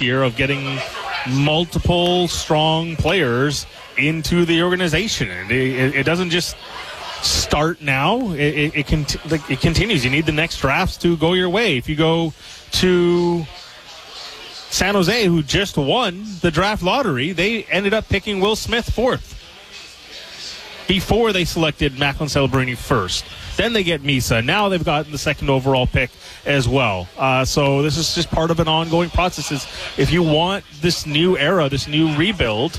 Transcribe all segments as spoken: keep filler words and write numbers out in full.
here of getting multiple strong players into the organization. And it, it doesn't just start now. It, it, it, can, like, it continues. You need the next drafts to go your way. If you go to San Jose, who just won the draft lottery, they ended up picking Will Smith fourth before they selected Macklin Celebrini first. Then they get Misa. Now they've gotten the second overall pick as well. Uh, so this is just part of an ongoing process. Is if you want this new era, this new rebuild,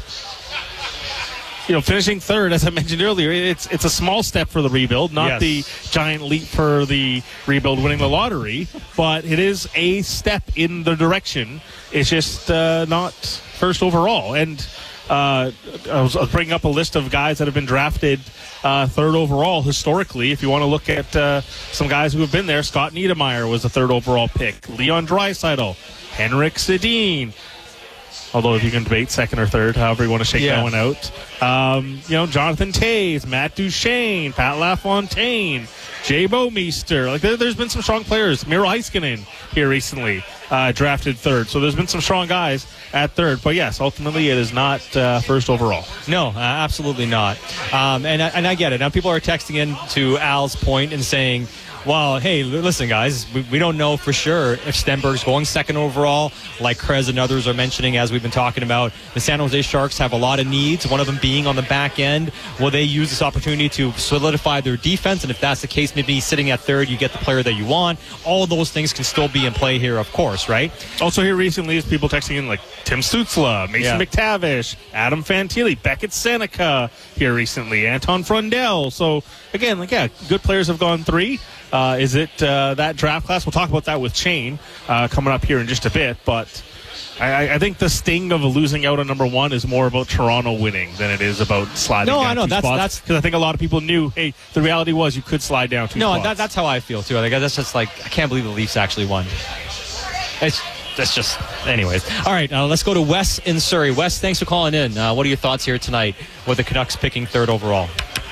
you know, finishing third, as I mentioned earlier, it's it's a small step for the rebuild, not yes. the giant leap for the rebuild winning the lottery, but it is a step in the direction. It's just uh, not first overall. And uh, I was bringing up a list of guys that have been drafted uh, third overall historically. If you want to look at uh, some guys who have been there, Scott Niedermayer was a third overall pick. Leon Draisaitl, Henrik Sedin. Although if you can debate second or third, however you want to shake yeah. that one out. Um, you know, Jonathan Toews, Matt Duchene, Pat LaFontaine, Jay Bouwmeester. Like there, there's been some strong players. Miro Heiskanen here recently uh, drafted third. So there's been some strong guys at third. But yes, ultimately it is not uh, first overall. No, uh, absolutely not. Um, and, and I get it. Now people are texting in to Al's point and saying, well, hey, listen, guys, we, we don't know for sure if Stenberg's going second overall, like Krez and others are mentioning, as we've been talking about. The San Jose Sharks have a lot of needs, one of them being on the back end. Will they use this opportunity to solidify their defense? And if that's the case, maybe sitting at third, you get the player that you want. All of those things can still be in play here, of course, right? Also here recently is people texting in like Tim Stützle, Mason yeah. McTavish, Adam Fantilli, Beckett Seneca here recently, Anton Frundell. So, again, like yeah, good players have gone three. Uh, is it uh, that draft class? We'll talk about that with Shane uh, coming up here in just a bit. But I, I think the sting of losing out on number one is more about Toronto winning than it is about sliding no, down I know. two that's, spots. That's because I think a lot of people knew, hey, the reality was you could slide down two no, spots. No, that, that's how I feel, too. I think that's just like, I can't believe the Leafs actually won. It's That's just, anyways. All right, uh, let's go to Wes in Surrey. Wes, thanks for calling in. Uh, what are your thoughts here tonight with the Canucks picking third overall?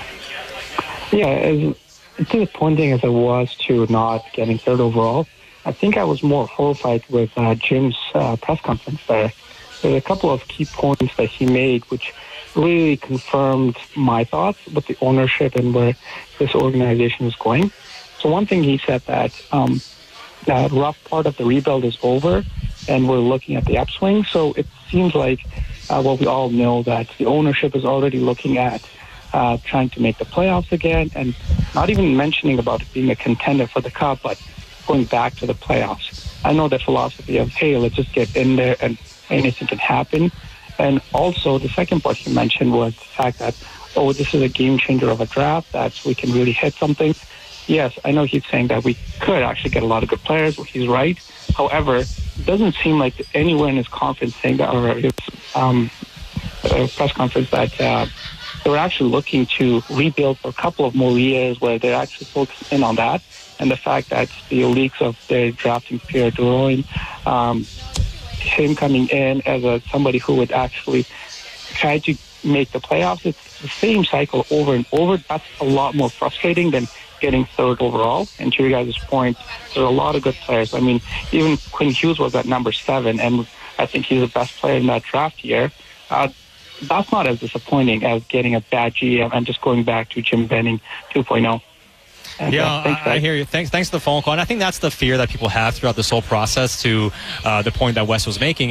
Yeah, as disappointing as it was to not getting third overall, I think I was more horrified with uh, Jim's uh, press conference there. There's a couple of key points that he made which really confirmed my thoughts with the ownership and where this organization is going. So one thing he said that um, that rough part of the rebuild is over and we're looking at the upswing. So it seems like, uh, well, we all know that the ownership is already looking at Uh, trying to make the playoffs again, and not even mentioning about it being a contender for the Cup, but going back to the playoffs. I know the philosophy of, hey, let's just get in there and anything can happen. And also the second part he mentioned was the fact that, oh, this is a game changer of a draft, that we can really hit something. Yes, I know he's saying that we could actually get a lot of good players. Well, he's right. However, it doesn't seem like anywhere in his conference saying that, or his um, uh, press conference that uh, they were actually looking to rebuild for a couple of more years where they're actually focusing in on that. And the fact that the leaks of their drafting Pierre Drouin, um, him coming in as a somebody who would actually try to make the playoffs, it's the same cycle over and over. That's a lot more frustrating than getting third overall. And to your guys' point, there are a lot of good players. I mean, even Quinn Hughes was at number seven, and I think he's the best player in that draft year. Uh, That's not as disappointing as getting a bad G M and just going back to Jim Benning two point oh. And, yeah, uh, thanks, I, I hear you. Thanks, thanks for the phone call. And I think that's the fear that people have throughout this whole process, to uh, the point that Wes was making.